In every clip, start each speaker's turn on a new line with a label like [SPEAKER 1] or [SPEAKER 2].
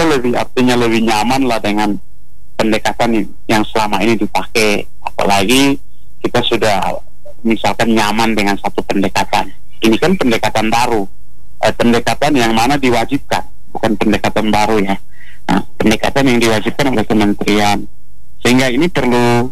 [SPEAKER 1] lebih, artinya lebih nyaman lah dengan pendekatan yang selama ini dipakai. Apalagi kita sudah misalkan nyaman dengan satu pendekatan. Ini kan pendekatan baru, pendekatan yang mana diwajibkan, bukan pendekatan baru ya. Nah, pendekatan yang diwajibkan oleh kementerian, sehingga ini perlu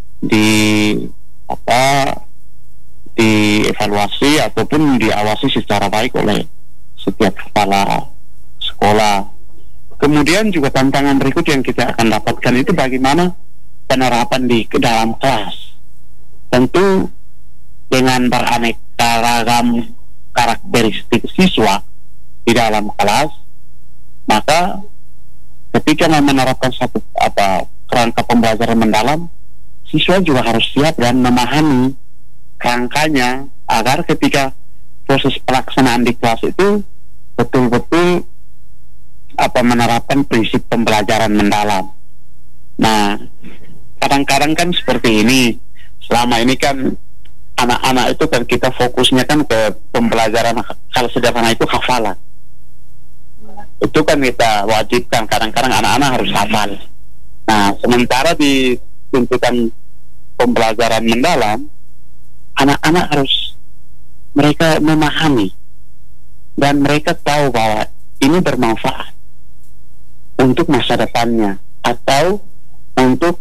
[SPEAKER 1] dievaluasi ataupun diawasi secara baik oleh setiap kepala sekolah. Kemudian juga tantangan berikut yang kita akan dapatkan itu bagaimana penerapan di dalam kelas. Tentu dengan beraneka ragam karakteristik siswa di dalam kelas, maka ketika menerapkan satu kerangka pembelajaran mendalam, siswa juga harus siap dan memahami kerangkanya agar ketika proses pelaksanaan di kelas itu betul-betul menerapkan prinsip pembelajaran mendalam. Nah, kadang-kadang kan seperti ini. Selama ini kan anak-anak itu kan kita fokusnya kan ke pembelajaran hal sederhana itu hafalan. Itu kan kita wajibkan, kadang-kadang anak-anak harus hafal. Nah, sementara di tuntutan pembelajaran mendalam, anak-anak harus mereka memahami dan mereka tahu bahwa ini bermanfaat untuk masa depannya atau untuk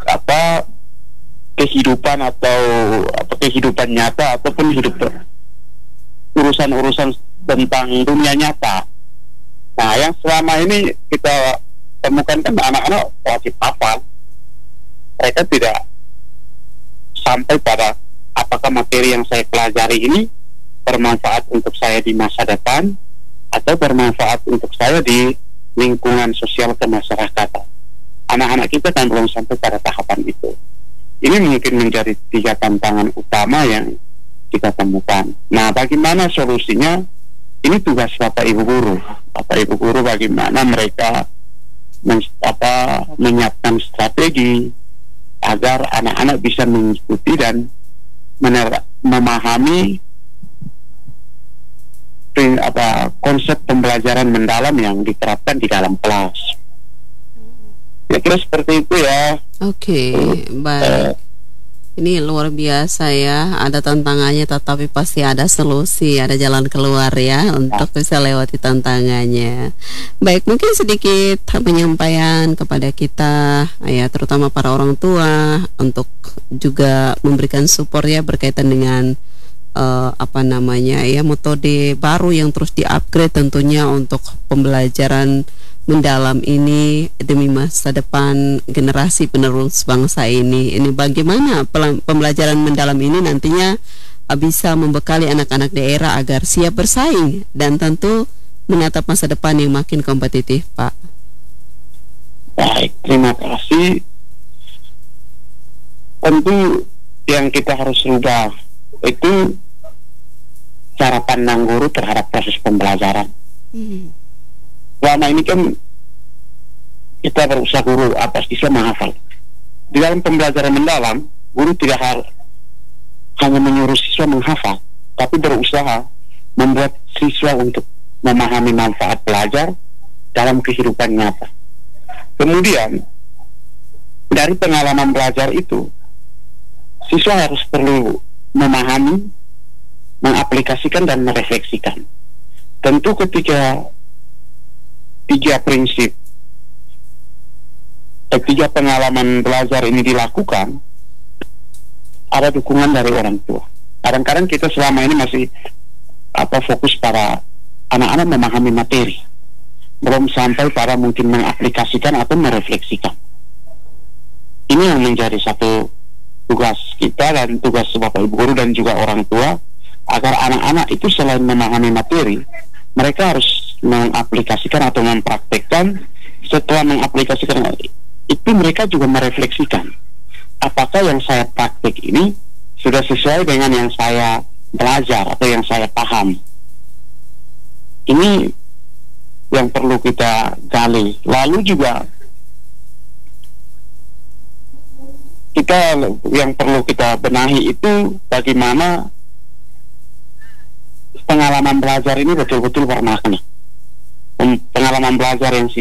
[SPEAKER 1] kehidupan atau kehidupan nyata ataupun hidup urusan-urusan tentang dunia nyata. Nah, yang selama ini kita temukan kan anak-anak wajib hafal. Mereka tidak sampai pada apakah materi yang saya pelajari ini bermanfaat untuk saya di masa depan atau bermanfaat untuk saya di lingkungan sosial kemasyarakatan. Anak-anak kita kan belum sampai pada tahapan itu. Ini mungkin menjadi 3 tantangan utama yang kita temukan. Nah, bagaimana solusinya? Ini tugas Bapak Ibu Guru. Bapak Ibu Guru bagaimana mereka menyiapkan strategi agar anak-anak bisa mengikuti dan memahami konsep pembelajaran mendalam yang diterapkan di dalam kelas. Kira-kira seperti itu ya.
[SPEAKER 2] Oke, baik. Ini luar biasa ya. Ada tantangannya tetapi pasti ada solusi, ada jalan keluar ya untuk bisa lewati tantangannya. Baik, mungkin sedikit penyampaian kepada kita ya, terutama para orang tua untuk juga memberikan support ya berkaitan dengan metode baru yang terus di-upgrade tentunya untuk pembelajaran mendalam ini demi masa depan generasi penerus bangsa ini. Ini bagaimana pembelajaran mendalam ini nantinya bisa membekali anak-anak daerah agar siap bersaing dan tentu menatap masa depan yang makin kompetitif, Pak.
[SPEAKER 1] Baik, terima kasih. Tentu yang kita harus rubah itu cara pandang guru terhadap proses pembelajaran. Selama ini kan kita berusaha guru siswa menghafal. Di dalam pembelajaran mendalam, guru tidak hanya menyuruh siswa menghafal, tapi berusaha membuat siswa untuk memahami manfaat belajar dalam kehidupan nyata. Kemudian dari pengalaman belajar itu, siswa harus perlu memahami, mengaplikasikan dan merefleksikan. Tentu ketika 3 prinsip, 3 pengalaman belajar ini dilakukan, ada dukungan dari orang tua. Kadang-kadang kita selama ini masih fokus pada anak-anak memahami materi, belum sampai pada mungkin mengaplikasikan atau merefleksikan. Ini yang menjadi satu tugas kita dan tugas Bapak Ibu Guru dan juga orang tua, agar anak-anak itu selain memahami materi, mereka harus mengaplikasikan atau mempraktekkan. Setelah mengaplikasikan itu, mereka juga merefleksikan apakah yang saya praktek ini sudah sesuai dengan yang saya belajar atau yang saya paham. Ini yang perlu kita gali. Lalu juga yang perlu kita benahi itu bagaimana pengalaman belajar ini betul-betul bermakna. Pengalaman belajar yang